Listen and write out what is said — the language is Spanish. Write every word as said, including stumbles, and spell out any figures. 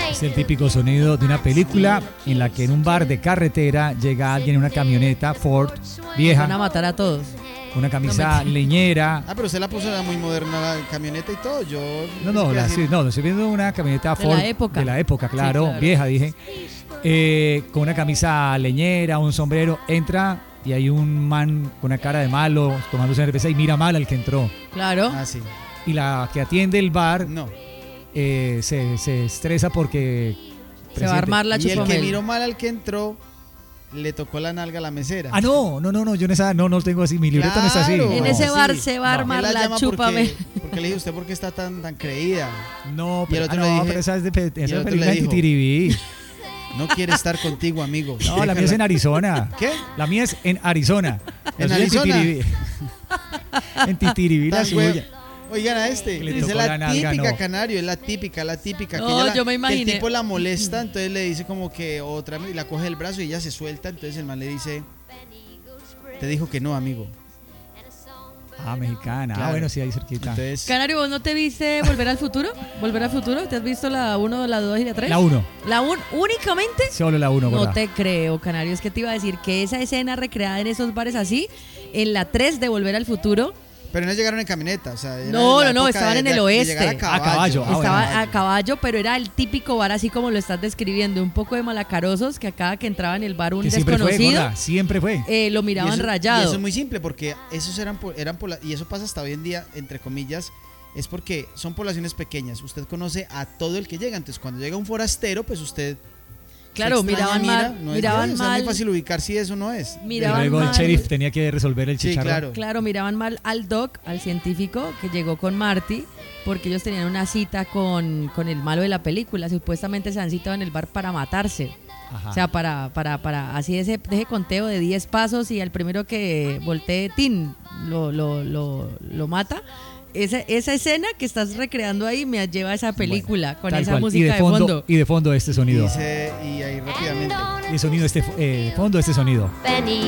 Es el típico sonido de una película en la que en un bar de carretera llega alguien en una camioneta Ford vieja. Van a matar a todos. Una camisa no leñera. Ah, pero usted la puso muy moderna, la camioneta y todo. Yo no, no, la, sí, no, estoy viendo una camioneta Ford. De la época. De la época, claro, sí, claro. vieja, dije. Eh, con una camisa leñera, un sombrero, entra y hay un man con una cara de malo tomando cerveza y mira mal al que entró. Claro. Ah, sí. Y la que atiende el bar no. eh, se, se estresa porque se va a armar la chupamel. Y el que miró mal al que entró le tocó la nalga a la mesera. Ah, no, no, no, no, yo en esa no, no tengo así, mi libreta claro, no está así. En no. ese bar sí, se va a no. armar la, la chúpame. Porque, porque le dije, ¿usted por qué está tan, tan creída? No, pero, ah, no, dije, pero esa es de, esa es película de Titiribí. No quiere estar contigo, amigo. No, déjala. La mía es en Arizona. ¿Qué? La mía es en Arizona. ¿En Arizona? En Titiribí, en Titiribí la suya. Oigan a este, es la, la típica nalga, no. Canario, es la típica, la típica. No, que ella yo la, me imaginé. Que el tipo la molesta, entonces le dice como que otra, y la coge del brazo y ella se suelta, entonces el man le dice, te dijo que no, amigo. Ah, mexicana. Claro. Ah, bueno, sí, ahí cerquita. Entonces, Canario, ¿vos no te viste Volver al Futuro? ¿Volver al Futuro? ¿Te has visto la uno, la dos y la tres? La uno. ¿La uno únicamente? Solo la uno, No ¿verdad? te creo, Canario. Es que te iba a decir que esa escena recreada en esos bares así, en la tres de Volver al Futuro. Pero no llegaron en camioneta, o sea, no, no, no, estaban de, en el de, oeste. De a caballo. A caballo. Ah, Estaba bueno. a caballo, pero era el típico bar así como lo estás describiendo, un poco de malacarosos, que a cada que entraba en el bar un que siempre desconocido, fue, siempre fue. Eh, lo miraban y eso, rayado. Y eso es muy simple, porque esos eran, eran y eso pasa hasta hoy en día, entre comillas, es porque son poblaciones pequeñas. Usted conoce a todo el que llega, entonces cuando llega un forastero, pues usted... Claro, miraban mira, mal, no miraban es, mal. Es muy fácil ubicar si eso no es. Miraban y luego mal. El sheriff tenía que resolver el chicharrón. Sí, claro. Claro, miraban mal al doc, al científico que llegó con Marty, porque ellos tenían una cita con, con el malo de la película. Supuestamente se han citado en el bar para matarse. Ajá. O sea, para, para, para así ese, ese conteo de diez pasos y al primero que voltee, tin, lo, lo, lo, lo mata. Esa, esa escena que estás recreando ahí me lleva a esa película, bueno, con esa cual. música y de, de fondo, fondo. Y de fondo este sonido. Dice, y ahí rápidamente. Y de sonido este, eh, de fondo este sonido. Benny